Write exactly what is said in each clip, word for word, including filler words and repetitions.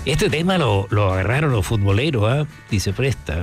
Este tema lo, lo agarraron los futboleros, ¿ah? ¿eh? Y se presta.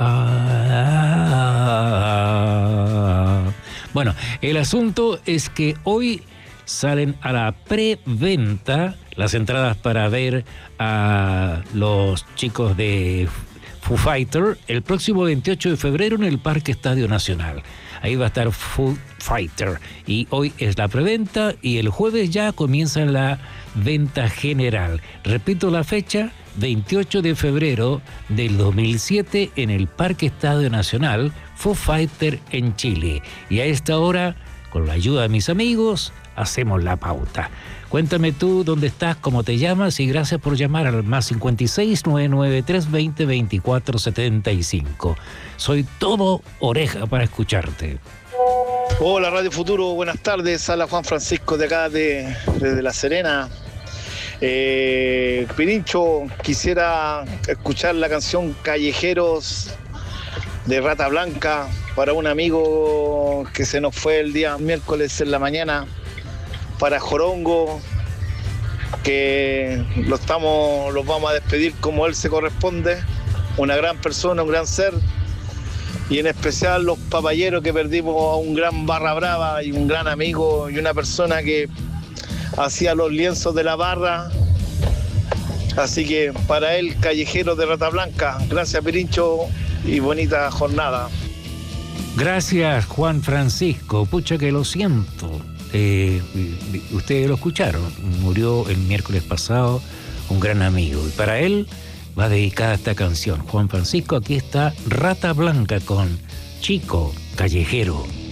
Ah, bueno, el asunto es que hoy salen a la preventa las entradas para ver a los chicos de Foo Fighter el próximo veintiocho de febrero en el Parque Estadio Nacional. Ahí va a estar Foo Fighter. Y hoy es la preventa y el jueves ya comienza la venta general. Repito la fecha, veintiocho de febrero del dos mil siete en el Parque Estadio Nacional, Foo Fighter en Chile. Y a esta hora, con la ayuda de mis amigos, hacemos la pauta. Cuéntame tú dónde estás, cómo te llamas y gracias por llamar al más cincuenta y seis, novecientos noventa y tres, veinte, veinticuatro, setenta y cinco. Soy todo oreja para escucharte. Hola Radio Futuro, buenas tardes. Habla Juan Francisco de acá de, de La Serena. Eh, Pirincho, quisiera escuchar la canción Callejeros de Rata Blanca para un amigo que se nos fue el día miércoles en la mañana, para Jorongo, que lo estamos, los vamos a despedir como él se corresponde, una gran persona, un gran ser, y en especial los papayeros que perdimos a un gran barra brava y un gran amigo y una persona que hacía los lienzos de la barra. Así que para él, Callejero de Rata Blanca. Gracias, Pirincho, y bonita jornada. Gracias, Juan Francisco. Pucha que lo siento. Eh, ustedes lo escucharon. Murió el miércoles pasado un gran amigo. Y para él va dedicada esta canción. Juan Francisco, aquí está Rata Blanca con Chico Callejero.